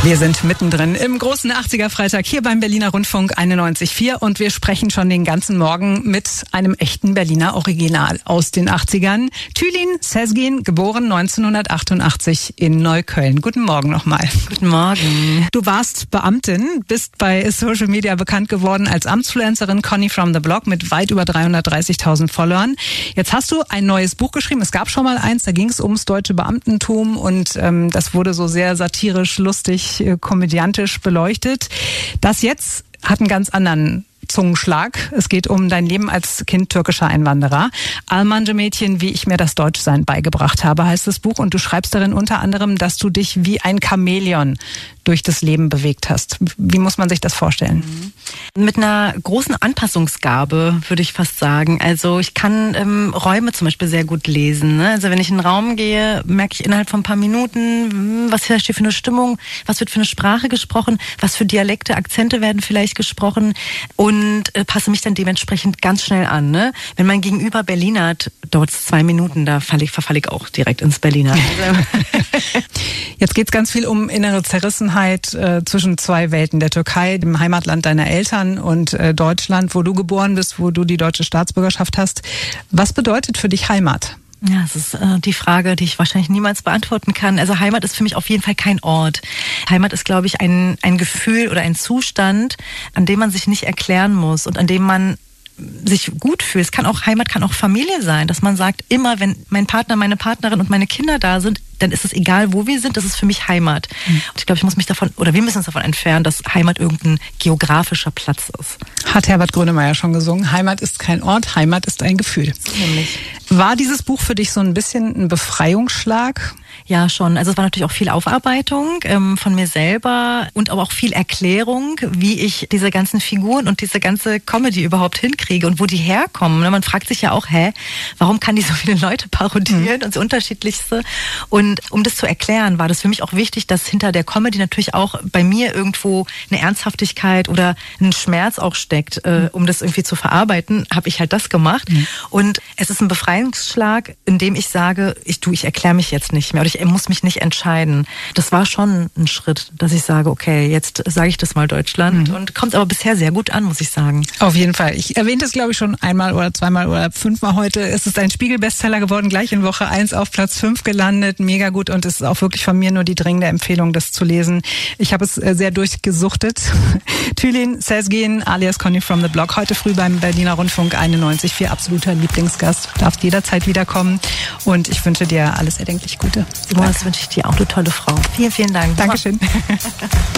Wir sind mittendrin im großen 80er-Freitag hier beim Berliner Rundfunk 91.4 und wir sprechen schon den ganzen Morgen mit einem echten Berliner Original aus den 80ern. Tülin Sezgin, geboren 1988 in Neukölln. Guten Morgen nochmal. Guten Morgen. Du warst Beamtin, bist bei Social Media bekannt geworden als Amtsfluencerin Conny from the Block mit weit über 330.000 Followern. Jetzt hast du ein neues Buch geschrieben. Es gab schon mal eins, da ging es ums deutsche Beamtentum und das wurde so sehr satirisch, lustig, komödiantisch beleuchtet. Das jetzt hat einen ganz anderen Zungenschlag. Es geht um dein Leben als Kind türkischer Einwanderer. Almanca-Mädchen, wie ich mir das Deutschsein beigebracht habe, heißt das Buch. Und du schreibst darin unter anderem, dass du dich wie ein Chamäleon durch das Leben bewegt hast. Wie muss man sich das vorstellen? Mit einer großen Anpassungsgabe, würde ich fast sagen. Also ich kann Räume zum Beispiel sehr gut lesen. Ne? Also wenn ich in einen Raum gehe, merke ich innerhalb von ein paar Minuten, was herrscht hier für eine Stimmung, was wird für eine Sprache gesprochen, was für Dialekte, Akzente werden vielleicht gesprochen und passe mich dann dementsprechend ganz schnell an. Ne? Wenn mein Gegenüber Berliner hat, dauert es 2 Minuten, da verfalle ich auch direkt ins Berliner. Jetzt geht es ganz viel um innere Zerrissenheit zwischen zwei Welten, der Türkei, dem Heimatland deiner Eltern und Deutschland, wo du geboren bist, wo du die deutsche Staatsbürgerschaft hast. Was bedeutet für dich Heimat? Ja, das ist die Frage, die ich wahrscheinlich niemals beantworten kann. Also Heimat ist für mich auf jeden Fall kein Ort. Heimat ist, glaube ich, ein Gefühl oder ein Zustand, an dem man sich nicht erklären muss und an dem man sich gut fühlt. Heimat kann auch Familie sein, dass man sagt, immer wenn mein Partner, meine Partnerin und meine Kinder da sind, dann ist es egal, wo wir sind, das ist für mich Heimat. Und ich glaube, wir müssen uns davon entfernen, dass Heimat irgendein geografischer Platz ist. Hat Herbert Grönemeyer schon gesungen. Heimat ist kein Ort, Heimat ist ein Gefühl. Nämlich. War dieses Buch für dich so ein bisschen ein Befreiungsschlag? Ja, schon. Also es war natürlich auch viel Aufarbeitung von mir selber und aber auch viel Erklärung, wie ich diese ganzen Figuren und diese ganze Comedy überhaupt hinkriege und wo die herkommen. Man fragt sich ja auch, warum kann die so viele Leute parodieren und so unterschiedlichste? Und um das zu erklären, war das für mich auch wichtig, dass hinter der Comedy natürlich auch bei mir irgendwo eine Ernsthaftigkeit oder ein Schmerz auch steckt. Um das irgendwie zu verarbeiten, habe ich halt das gemacht. Und es ist ein Befreiungsschlag, in dem ich sage, ich erkläre mich jetzt nicht mehr oder ich muss mich nicht entscheiden. Das war schon ein Schritt, dass ich sage, okay, jetzt sage ich das mal Deutschland und kommt aber bisher sehr gut an, muss ich sagen. Auf jeden Fall. Ich erwähnte es, glaube ich, schon einmal oder zweimal oder 5-mal heute. Es ist ein Spiegel-Bestseller geworden, gleich in Woche 1 auf Platz 5 gelandet. Mega gut und es ist auch wirklich von mir nur die dringende Empfehlung, das zu lesen. Ich habe es sehr durchgesuchtet. Tülin Sezgin alias Conny from the Block, heute früh beim Berliner Rundfunk 91.4, absoluter Lieblingsgast. Du darfst jederzeit wiederkommen und ich wünsche dir alles erdenklich Gute. Das wünsche ich dir auch, du tolle Frau. Vielen, vielen Dank. Dankeschön.